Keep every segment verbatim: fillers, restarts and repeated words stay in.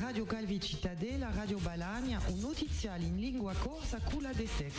Radio Calvi Cittadella, Radio Balagna, un notiziale in lingua corsa culla de sec.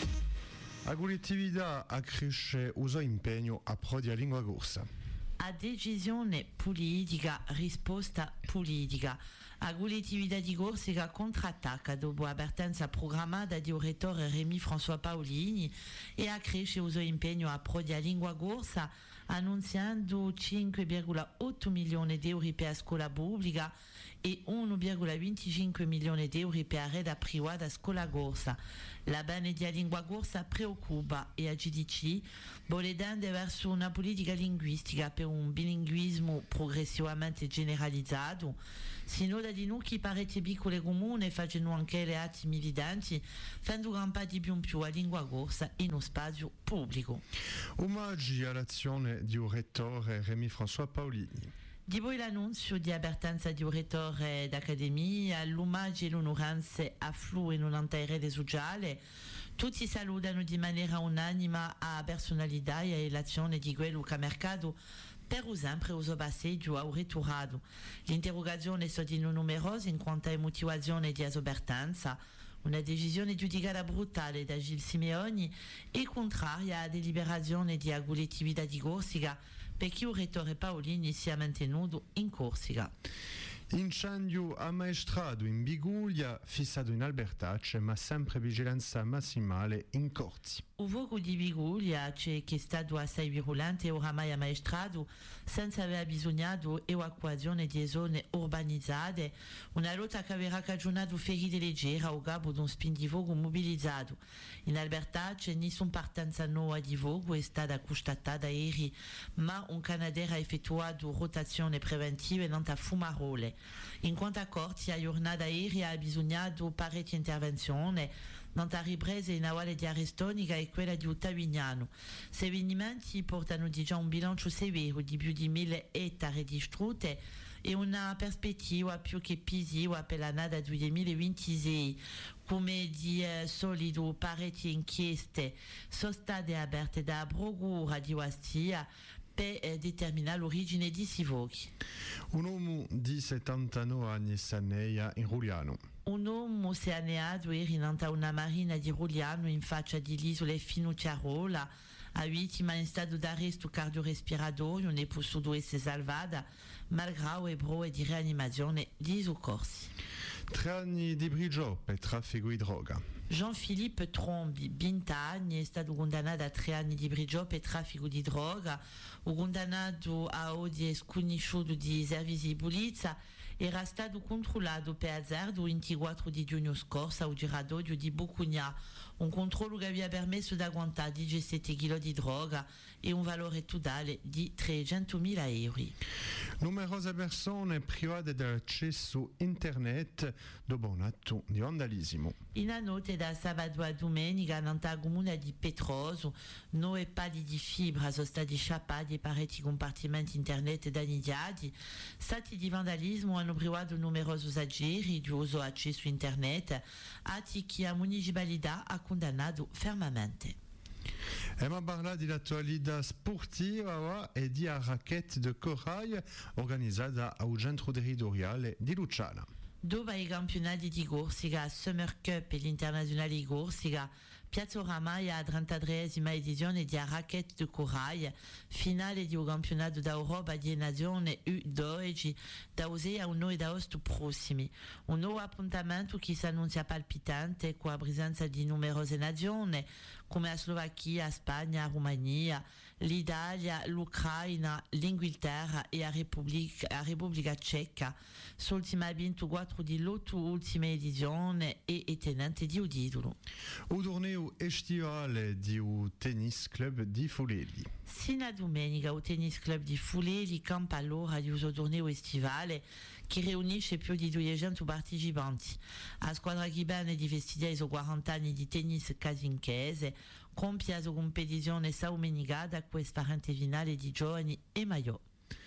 La collettività accresce il suo impegno a pro della lingua corsa. A decisione politica, risposta politica. A collettività di Corsica contrattacca dopo l'avvertenza programmata di rettore Rémy François Paolini e accresce il suo impegno a pro della lingua corsa annunziando cinque virgola otto milioni di euro per la scuola pubblica e uno virgola venticinque milioni di euro per la rete privata scuola corsa. La bene della lingua corsa preoccupa e a G D C vuole tendere verso una politica linguistica per un bilinguismo progressivamente generalizzato, sino di noi che parecchie piccole comuni facendo anche le atti militanti, facendo gran parte di più in più la lingua corsa in uno spazio pubblico. Omaggi all'azione di un rettore Rémy François Paolini. Di poi l'annuncio di apertanza di un rettore d'accademia, l'omaggio e l'onoranza affluiscono nella rete sociale. Tutti salutano di maniera unanima la personalità e l'azione di quello che ha mercato per esempio uso passeggio au riturato. L'interrogazione è stata numerosa in quanto a motivazione di apertanza. Una decisione giudicata brutale da Gilles Simeoni e contraria alla deliberazione di collettività di Corsica perché il rettore Paolini sia mantenuto in Corsica. Incendio ammaestrato in Biguglia, fissato in Albertacce, ma sempre vigilanza massimale in Corsi. Il fuoco di Biguglia, che è stato assai virulente e oramai ammaestrato, senza aver bisognato evacuazione di zone urbanizzate, una lotta che aveva cagionato ferite leggere a capo di un spindifuoco mobilizzato. In Albertacce nessuna partenza nuova di fuoco è stata constatata ieri, ma un Canadair ha effettuato rotazione preventiva in Fumarole. In quanto a Corsi, la giornata aerea ha bisognato parecchie intervenzioni, nella ripresa in awale di Arestonica e quella di Ottavignano. Questi avvenimenti portano già un bilancio severo di più di mille ettari distrutte e una prospettiva più che positiva per l'annata duemilaventisei. Come di eh, solito parecchie inchieste sono state aperte da Procura di Ostia per eh, determinare l'origine di questi fuochi. Un uomo di settantanove anni saneia in Rugliano. Un uomo si è anneato ieri in una marina di Rugliano in faccia dell'isola Finucciarola. A vittima in stato d'arresto cardiorespiratorio ne possono essere salvata malgrado le prove di rianimazione di soccorsi. Tre anni di brigio per traffico di droga. Jean-Philippe Trombi, venti anni, è stato condannato a tre anni di brigio per traffico di droga. Il condannato a oggi è sconosciuto di servizi di polizia. Era stato controllato per azzardo il ventiquattro di giugno scorso al giradoio di Bucugna, un controllo che aveva permesso di agguantare diciassette chili di droga e un valore totale di trecentomila euro. Numerose persone private dell'accesso internet dopo un atto di vandalismo. In la notte da sabato a domenica nel comune di Petroso, nove pali di fibra sono stati sciappati e parecchi compartimenti internet danneggiati. Stati di vandalismo hanno privato numerosi usaggieri di uso accesso internet, atti che la municipalità ha condannato fermamente. Abbiamo parlato dell'attualità sportiva e di una racchetta di corail organizzata al centro territoriale di Luciana. Dopo i campionati di Corsica, Summer Cup e l'Internazionale di Corsica, Piazza Oramai è la trentatreesima edizione di Racquette de Corail, finale di un campionato d'Europa di nazione U dodici da sei a uno di agosto prossimi. Un nuovo appuntamento che si annuncia palpitante con la presenza di numerose nazioni come la Slovacchia, la Spagna, la Romania, l'Italia, l'Ucraina, l'Inghilterra e la Repubblica, la Repubblica Ceca. S'ultima ha vinto quattro di l'otto ultime edizioni e è tenente di un titolo. Un torneo estivale di un tennis club di Fuleli. Sino a domenica il tennis club di Fuleli campa allora di un torneo estivale che riunisce più di duecento partecipanti. La squadra ghibana di festeggiare i suoi quaranta anni di tennis casinchese compie la sua competizione saumenigata con sparente finale di giovani e Maio.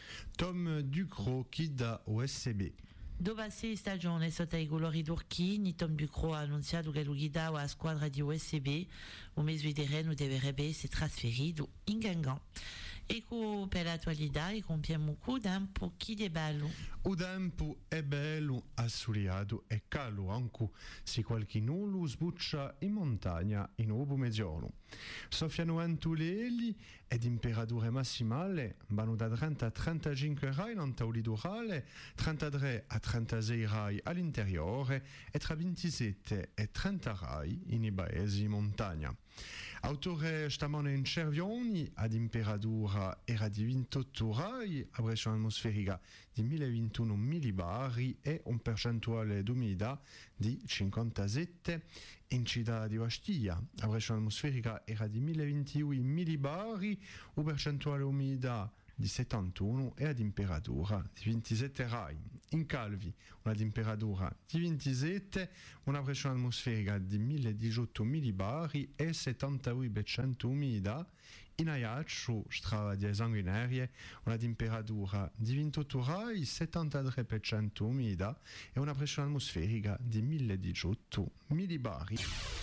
Tom Ducrot chi da U S B. Dopo sei stagioni sotto i colori turchini, Tom Ducrot ha annunciato che lui guidava la squadra di U S B. Un mese di terreno dovrebbe essere trasferito in Gangan. E che per l'attualità compiamo un po' di bello. O tempo è bello, assoleato e caldo anche se qualcuno lo sbuccia in montagna in uovo mezzogiorno. Soffiano ventuleli e temperature massimali vanno da trenta a trentacinque gradi nel litorale, trentatré a trentasei gradi all'interiore e tra ventisette e trenta gradi in paesi in montagna. Autore stamane in Cervioni a temperatura era di ventotto gradi, a pressione atmosferica di milleventuno millibari e un percentuale d'umidità di cinquantasette. In città di Bastiglia, a pressione atmosferica era di milleventuno millibari, un percentuale d'umidità di settantuno e a temperatura di ventisette gradi. In Calvi una temperatura di ventisette, una pressione atmosferica di millediciotto millibari e settantadue per cento umidità. In Ajaccio, strada di Sanguinarie, una temperatura di ventotto gradi, settantatré per cento umidità e una pressione atmosferica di millediciotto millibari.